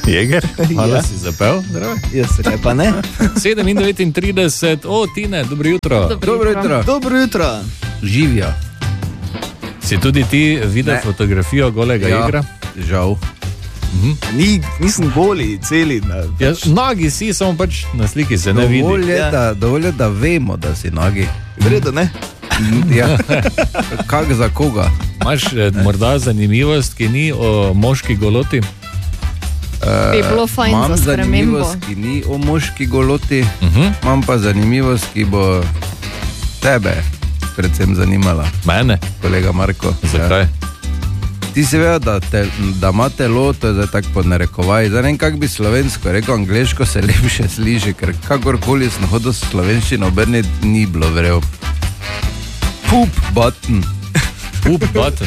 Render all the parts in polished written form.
Jeger, hvala si zapel. Jaz se pa ne. 7:39, Tine, dobro jutro. Dobro jutro. Živijo. Si tudi ti videl fotografijo golega Jegra? Žal. Nisem goli, celi. Nogi si, samo pač na sliki se ne vidi. Dovolj je, da vemo, da si nogi. Vredo, ne? Ja. Kak za koga? Imaš morda zanimivost, ki ni o moški goloti? Bi bilo fajn za spremembo. Imam zanimivost, ki ni o moški goloti, imam pa zanimivost, ki bo tebe predvsem zanimala. Mene? Kolega Marko. Zakaj? Ja. Ti si vedel, da ima telo, to je zdaj tako pod narekovaj. Zdaj ne vem, kak bi slovensko rekel, angleško se lepše sliši, ker kakorkoli sem hodil s slovenščino obrniti, ni bilo vrel. Poop button. Poop button.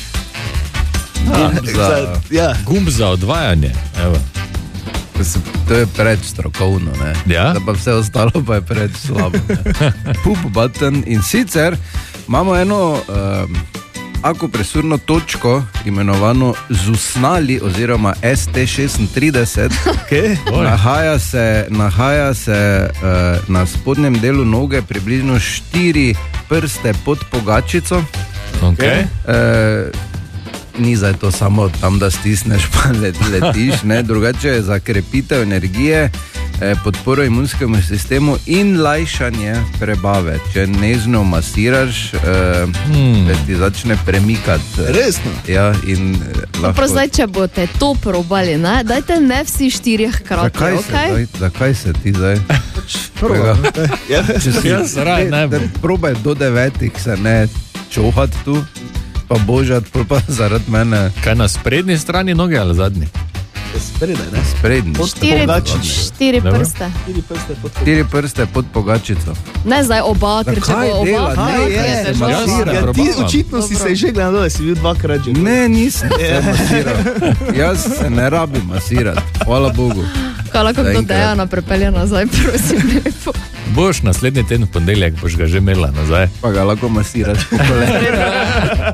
Gumb za odvajanje. Evo. To je preč strokovno, ne? Ja? Da pa vse ostalo pa je preč slabo. Poop button. In sicer imamo eno akupresurno točko, imenovano ZUSNALI oziroma ST36. Okay. Nahaja se na spodnjem delu noge, približno 4 prste pod pogačico. Okay. Ni zdaj to samo tam, da stisneš pa letiš, ne? Drugače je za krepitev energije, podporo imunskemu sistemu in lajšanje prebave. Če nežno masiraš, ti začne premikati. Resno? Ja, in lahko... Zdaj, če boste to probali, ne? Dajte ne vsi 4 hkrati, Zakaj se ti zdaj? Probaj do 9 se ne čohati tu, pa božati, pa zaradi mene. Kaj na sprednji strani noge ali zadnji? Spredaj, ne? Sprednji. 4 prste. 4 prste pod pogačico. Ne zdaj oba, ker če bo oba, ti očitno si se že gledal, da si bil 2-krat že. Ne, nisem se masiral. Jaz se ne rabim masirati, hvala Bogu. Kaj lahko do Dejana prepelje nazaj, prosim, lepo. Boš naslednji teden v ponedeljek, boš ga že imela nazaj. Pa ga lahko masiraš po kolenu.